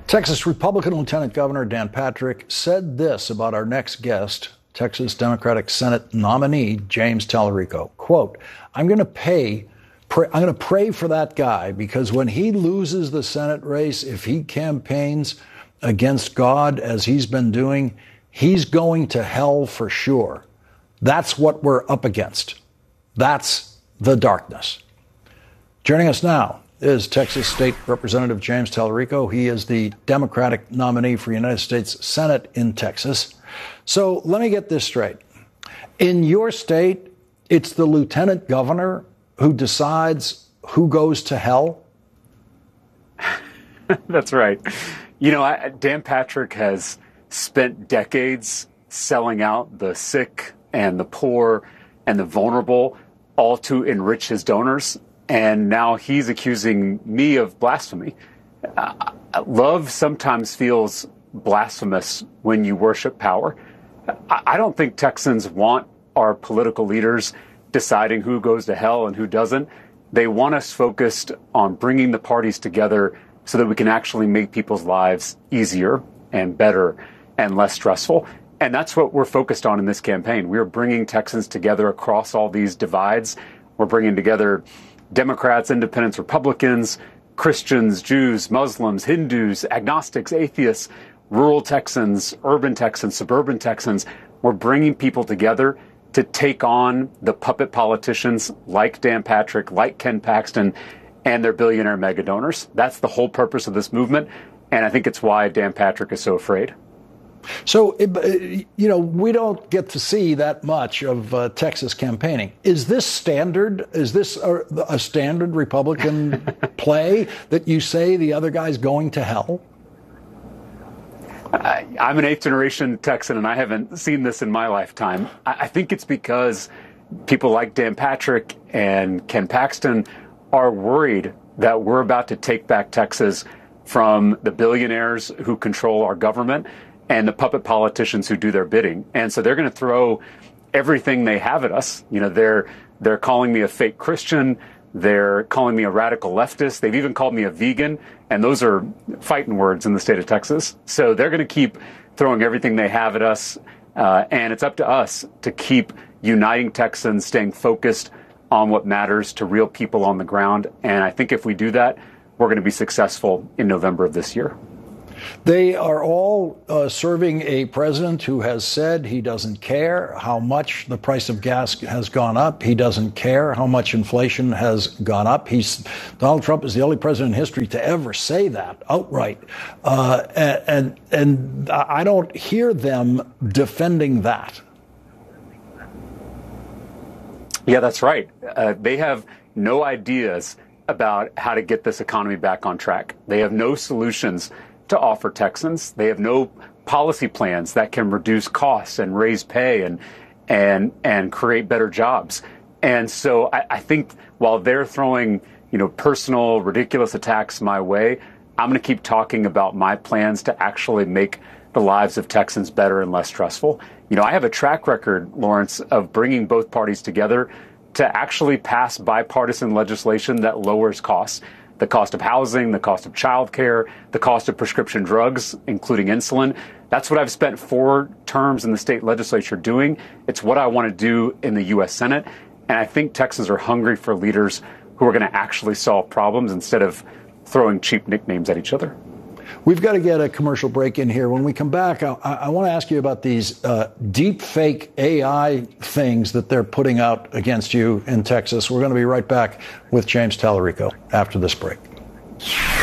Texas Republican Lieutenant Governor Dan Patrick said this about our next guest, Texas Democratic Senate nominee James Talarico. Quote, I'm going to pray for that guy because when he loses the Senate race, if he campaigns against God as he's been doing, he's going to hell for sure. That's what we're up against. That's the darkness. Joining us now is Texas State Representative James Talarico. He is the Democratic nominee for United States Senate in Texas. So let me get this straight. In your state, it's the lieutenant governor who decides who goes to hell? That's right. You know, Dan Patrick has spent decades selling out the sick and the poor and the vulnerable, all to enrich his donors. And now he's accusing me of blasphemy. Love sometimes feels blasphemous when you worship power. I don't think Texans want our political leaders deciding who goes to hell and who doesn't. They want us focused on bringing the parties together so that we can actually make people's lives easier and better and less stressful. And that's what we're focused on in this campaign. We're bringing Texans together across all these divides. We're bringing together Democrats, independents, Republicans, Christians, Jews, Muslims, Hindus, agnostics, atheists, rural Texans, urban Texans, suburban Texans. We're bringing people together to take on the puppet politicians like Dan Patrick, like Ken Paxton, and their billionaire mega donors. That's the whole purpose of this movement, and I think it's why Dan Patrick is so afraid. So, we don't get to see that much of Texas campaigning. Is this standard? Is this a standard Republican play that you say the other guy's going to hell? I'm an eighth-generation Texan, and I haven't seen this in my lifetime. I think it's because people like Dan Patrick and Ken Paxton are worried that we're about to take back Texas from the billionaires who control our government and the puppet politicians who do their bidding. And so they're going to throw everything they have at us. You know, they're calling me a fake Christian. They're calling me a radical leftist. They've even called me a vegan. And those are fighting words in the state of Texas. So they're going to keep throwing everything they have at us. And it's up to us to keep uniting Texans, staying focused on what matters to real people on the ground. And I think if we do that, we're going to be successful in November of this year. They are all serving a president who has said he doesn't care how much the price of gas has gone up. He doesn't care how much inflation has gone up. Donald Trump is the only president in history to ever say that outright. And I don't hear them defending that. Yeah, that's right. They have no ideas about how to get this economy back on track. They have no solutions to offer Texans. They have no policy plans that can reduce costs and raise pay and create better jobs. And so I think while they're throwing, personal, ridiculous attacks my way, I'm going to keep talking about my plans to actually make the lives of Texans better and less stressful. I have a track record, Lawrence, of bringing both parties together to actually pass bipartisan legislation that lowers costs. The cost of housing, the cost of childcare, the cost of prescription drugs, including insulin. That's what I've spent 4 terms in the state legislature doing. It's what I want to do in the U.S. Senate. And I think Texans are hungry for leaders who are going to actually solve problems instead of throwing cheap nicknames at each other. We've got to get a commercial break in here. When we come back, I want to ask you about these deep fake AI things that they're putting out against you in Texas. We're going to be right back with James Talarico after this break.